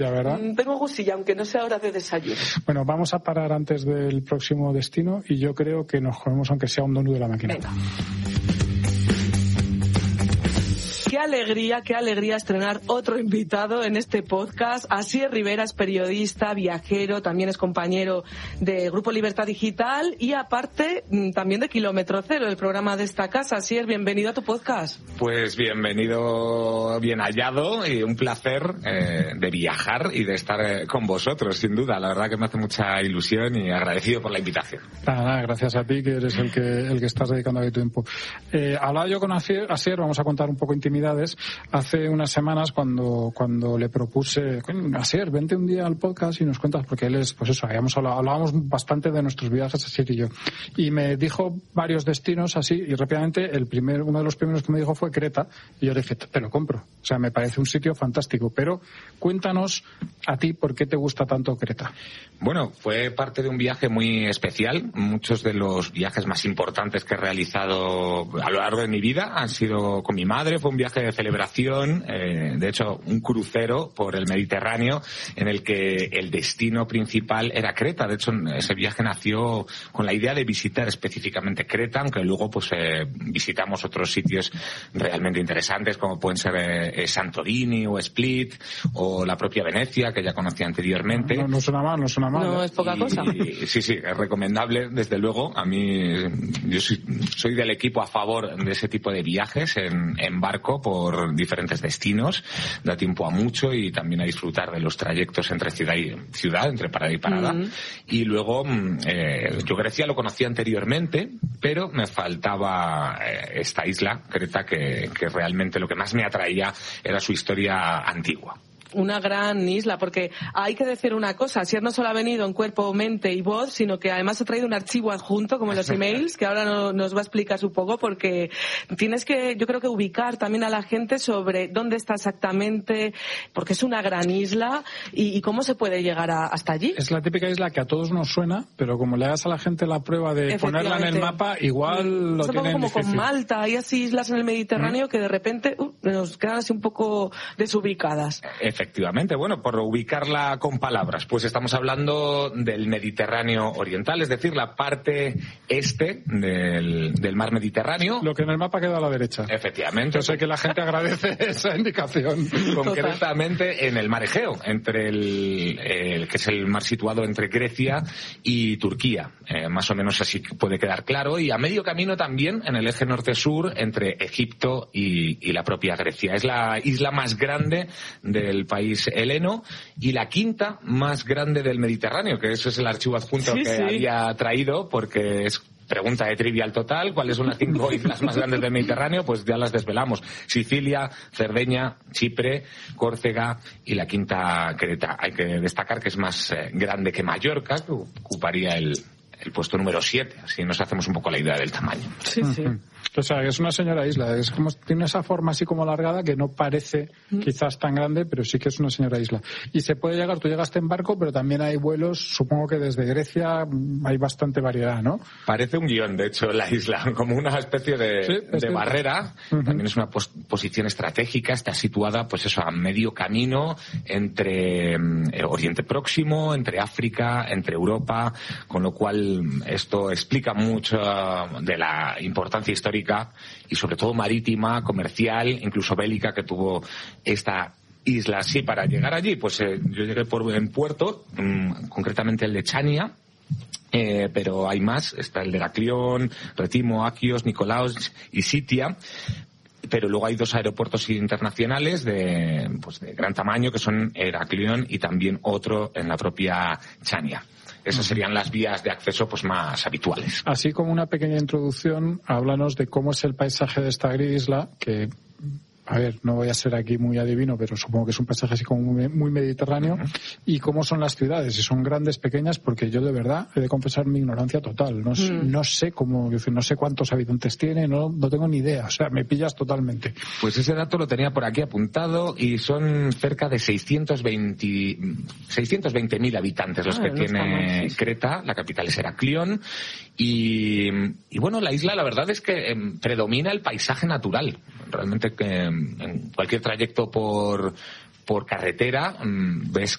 ¿verdad? Tengo gusilla, aunque no sea hora de desayuno. Bueno, vamos a parar antes del próximo destino y yo creo que nos comemos aunque sea un donut de la máquina. Venga. Qué alegría estrenar otro invitado en este podcast. Asier Rivera es periodista, viajero, también es compañero de Grupo Libertad Digital y aparte también de Kilómetro Cero, el programa de esta casa. Asier, bienvenido a tu podcast. Pues bienvenido, bien hallado y un placer de viajar y de estar con vosotros, sin duda. La verdad que me hace mucha ilusión y agradecido por la invitación. Nada, gracias a ti, que eres el que estás dedicando ahí tu tiempo. Hablaba yo con Asier, vamos a contar un poco intimidades. Hace unas semanas cuando le propuse, Asier, vente un día al podcast y nos cuentas, porque él es, pues eso, hablábamos bastante de nuestros viajes, Asier y yo. Y me dijo varios destinos así, y rápidamente uno de los primeros que me dijo fue Creta, y yo le dije, te lo compro. O sea, me parece un sitio fantástico, pero cuéntanos a ti por qué te gusta tanto Creta. Bueno, fue parte de un viaje muy especial. Muchos de los viajes más importantes que he realizado a lo largo de mi vida han sido con mi madre. Fue un viaje de celebración, de hecho un crucero por el Mediterráneo en el que el destino principal era Creta. De hecho, ese viaje nació con la idea de visitar específicamente Creta, aunque luego pues visitamos otros sitios realmente interesantes como pueden ser Santorini o Split o la propia Venecia, que ya conocía anteriormente. No suena mal. No, es poca cosa. Sí, es recomendable, desde luego. A mí, yo soy del equipo a favor de ese tipo de viajes en barco por diferentes destinos. Da tiempo a mucho y también a disfrutar de los trayectos entre ciudad, entre parada y parada. Y luego, yo Grecia lo conocía anteriormente, pero me faltaba esta isla, Creta, que realmente lo que más me atraía era su historia antigua. Una gran isla, porque hay que decir una cosa, Asier no solo ha venido en cuerpo, mente y voz, sino que además ha traído un archivo adjunto, como en los emails, que ahora nos va a explicar un poco, porque tienes que, yo creo que ubicar también a la gente sobre dónde está exactamente, porque es una gran isla, y cómo se puede llegar hasta allí. Es la típica isla que a todos nos suena, pero como le hagas a la gente la prueba de ponerla en el mapa, igual lo tienen como difícil. Con Malta, hay así islas en el Mediterráneo que de repente nos quedan así un poco desubicadas. Efectivamente, bueno, por ubicarla con palabras, pues estamos hablando del Mediterráneo oriental, es decir, la parte este del mar Mediterráneo. Lo que en el mapa queda a la derecha. Efectivamente. Yo sé que la gente agradece esa indicación. Concretamente en el mar Egeo, entre el que es el mar situado entre Grecia y Turquía. Más o menos así puede quedar claro. Y a medio camino también en el eje norte-sur entre Egipto y la propia Grecia. Es la isla más grande del país heleno y la quinta más grande del Mediterráneo, que eso es el archivo adjunto había traído, porque es pregunta de trivial total. ¿Cuáles son las 5 islas más grandes del Mediterráneo? Pues ya las desvelamos. Sicilia, Cerdeña, Chipre, Córcega y la quinta Creta. Hay que destacar que es más grande que Mallorca, que ocuparía el puesto número 7. Así nos hacemos un poco la idea del tamaño. Sí. O sea, es una señora isla. Es como, tiene esa forma así como alargada que no parece quizás tan grande, pero sí que es una señora isla. Y se puede llegar, tú llegaste en barco, pero también hay vuelos, supongo que desde Grecia hay bastante variedad, ¿no? Parece un guión, de hecho, la isla, como una especie de barrera. También es una posición estratégica, está situada, pues eso, a medio camino entre Oriente Próximo, entre África, entre Europa, con lo cual esto explica mucho de la importancia histórica y sobre todo marítima, comercial, incluso bélica que tuvo esta isla. Sí, para llegar allí, pues yo llegué en puerto, concretamente el de Chania, pero hay más, está el de Heraclión, Retimo, Aquios, Nicolaos y Sitia. Pero luego hay 2 aeropuertos internacionales de gran tamaño, que son Heraclión y también otro en la propia Chania. Esas serían las vías de acceso pues más habituales. Así como una pequeña introducción, háblanos de cómo es el paisaje de esta gran isla, que, a ver, no voy a ser aquí muy adivino, pero supongo que es un paisaje así como muy mediterráneo, y cómo son las ciudades, si son grandes, pequeñas, porque yo de verdad he de confesar mi ignorancia total. No sé cómo, no sé cuántos habitantes tiene, no tengo ni idea, o sea, me pillas totalmente. Pues ese dato lo tenía por aquí apuntado y son cerca de 620.000 habitantes los que tiene Creta, la capital es Heraclión, y bueno, la isla la verdad es que predomina el paisaje natural. Realmente que en cualquier trayecto por por carretera, ves